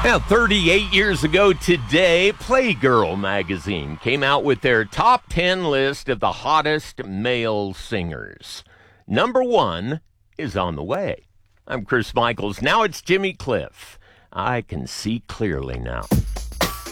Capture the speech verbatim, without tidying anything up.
Now, thirty-eight years ago today, Playgirl magazine came out with their top ten list of the hottest male singers. Number one is on the way. I'm Chris Michaels. Now it's Jimmy Cliff. I can see clearly now.